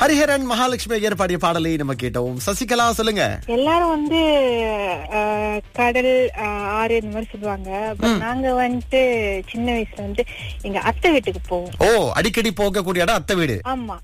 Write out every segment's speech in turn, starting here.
ஹரிஹரன் மகாலட்சுமி ஐயர் பாடிய பாடலை நம்ம கேட்டோம். சசிகலா சொல்லுங்க. எல்லாரும் கடல் ஆறு இந்த மாதிரி சொல்லுவாங்க. நாங்க சின்ன வயசுல எங்க அத்தை வீட்டுக்கு போவோம். ஓ, அடிக்கடி போகக்கூடிய இடம் அத்தை வீடு. ஆமா,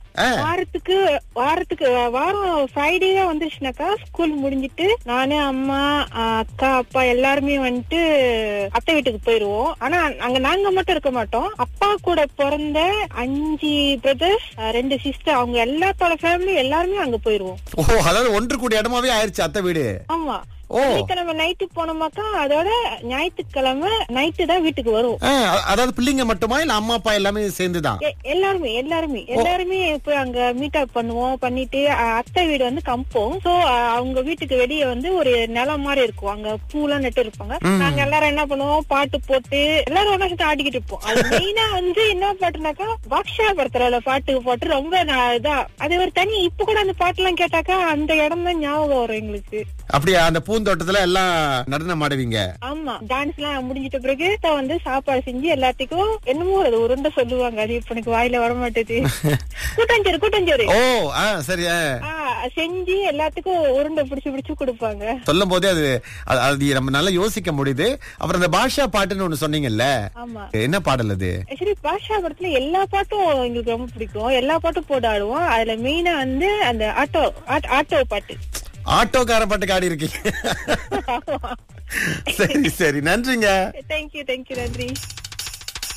வாரம் ஃப்ரைடே வந்துருச்சுனாக்கா ஸ்கூல் முடிஞ்சிட்டு நானு அம்மா அக்கா அப்பா எல்லாருமே அத்தை வீட்டுக்கு போயிருவோம். ஆனா நாங்க மட்டும் இருக்க மாட்டோம். அப்பா கூட பிறந்த 5 பிரதர்ஸ் 2 சிஸ்டர் அவங்க எல்லாத்தோட ஃபேமிலி எல்லாருமே அங்க போயிருவோம். ஓ, அதாவது ஒன்று கூடிய இடமாவே ஆயிருச்சு அத்தை வீடு. ஆமா, வெள்ளிக்கிழமை நைட்டு போனோமாக்கா அதோட ஞாயிற்றுக்கிழமை நைட்டு தான் வீட்டுக்கு வரும். அதாவது பிள்ளைங்க மட்டுமா இல்ல அம்மா அப்பா எல்லாமே சேர்ந்துதான்? எல்லாருமே போய் அங்க மீட் அப் பண்ணுவோம். பண்ணிட்டு அத்தை வீடு கம்போம். சோ அவங்க வீட்டுக்கு வெளியே ஒரு நிலம் மாதிரி இருக்கும். அங்க பூலாம் நட்டு இருப்பாங்க. நாங்க எல்லாரும் என்ன பண்ணுவோம், பாட்டு போட்டு எல்லாரும் ஒன்னா சேர்த்து ஆடிக்கிட்டு இருப்போம். அது மெயினா என்ன பாட்டுனாக்கா பாக்ஷா படத்துல பாட்டு போட்டு ரொம்ப இதா அது ஒரு தனி. இப்ப கூட அந்த பாட்டு எல்லாம் கேட்டாக்கா அந்த இடம் தான் ஞாபகம் வரும் எங்களுக்கு. அப்படியா? அந்த பூந்தோட்டத்துல எல்லாம் நடனம் ஆடுவீங்க? ஆமா, டான்ஸ் எல்லாம் முடிஞ்சிட்ட பிறகு சாப்பாடு செஞ்சு எல்லாத்துக்கும் என்னமோ அது உருண்டை சொல்லுவாங்க. அது இப்ப எனக்கு வாயில வர மாட்டேது. கூட்டஞ்சோறு. ஓ, சரி. செஞ்சு எல்லாத்துக்கும் உருண்டை பிடிச்சு கொடுப்பாங்க. சொல்லும் போதே அது நம்ம நல்லா யோசிக்க முடியுது. அப்புறம் அந்த பாஷா பாட்டுன்னு ஒண்ணு சொன்னீங்கல்ல, என்ன பாடல் அது? ஆக்சுவலி பாஷா படத்துல எல்லா பாட்டும் எங்களுக்கு ரொம்ப பிடிக்கும். எல்லா பாட்டும் போட்டு ஆடுவோம். அதுல மெயினா அந்த ஆட்டோ பாட்டு, ஆட்டோக்கார பாட்டுக்கு ஆடி இருக்கீங்க. சரி, நன்றிங்க. தேங்க்யூ, நன்றி.